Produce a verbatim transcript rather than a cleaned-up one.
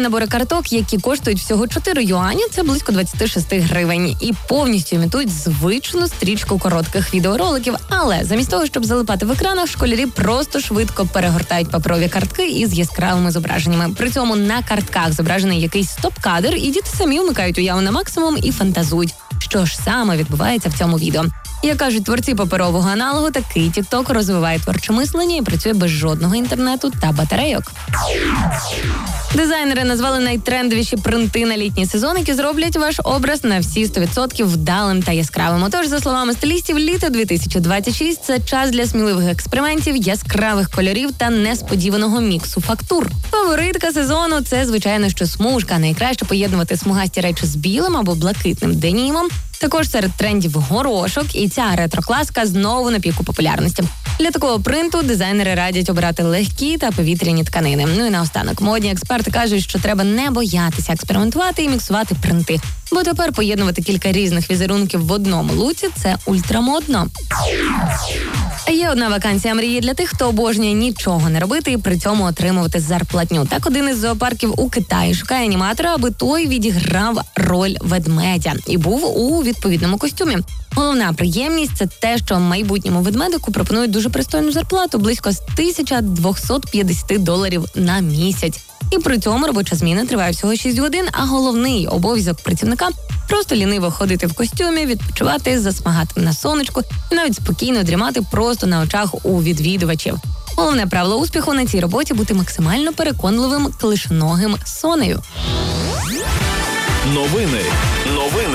набори карток, які коштують всього чотири юані, це близько двадцять шість гривень, і повністю імітують звичну стрічку коротких відеороликів. Але замість того, щоб залипати в екранах, школярі просто швидко перегортають паперові картки із яскравими зображеннями. При цьому на картках зображений якийсь стоп-кадр, і діти самі вмикають уяву на максимум і фантазують, що ж саме відбувається в цьому відео. Як кажуть творці паперового аналогу, такий тік-ток розвиває творче мислення і працює без жодного інтернету та батарейок. Дизайнери назвали найтрендовіші принти на літній сезон, які зроблять ваш образ на всі сто відсотків вдалим та яскравим. Отож, за словами стилістів, літо дві тисячі двадцять шість – це час для сміливих експериментів, яскравих кольорів та несподіваного міксу фактур. Фаворитка сезону – це, звичайно, що смужка. Найкраще поєднувати смугасті речі з білим або блакитним денімом. Також серед трендів горошок, і ця ретро-класика знову на піку популярності. Для такого принту дизайнери радять обирати легкі та повітряні тканини. Ну і наостанок, модні експерти кажуть, що треба не боятися експериментувати і міксувати принти. Бо тепер поєднувати кілька різних візерунків в одному луці – це ультрамодно. Є одна вакансія мрії для тих, хто обожнює нічого не робити і при цьому отримувати зарплатню. Так, один із зоопарків у Китаї шукає аніматора, аби той відіграв роль ведмедя і був у відповідному костюмі. Головна приємність – це те, що майбутньому ведмедику пропонують дуже пристойну зарплату – близько тисяча двісті п'ятдесят доларів на місяць. І при цьому робоча зміна триває всього шість годин, а головний обов'язок працівника – просто ліниво ходити в костюмі, відпочивати, засмагати на сонечку і навіть спокійно дрімати просто на очах у відвідувачів. Головне правило успіху на цій роботі – бути максимально переконливим клишоногим сонею. Новини. Новини.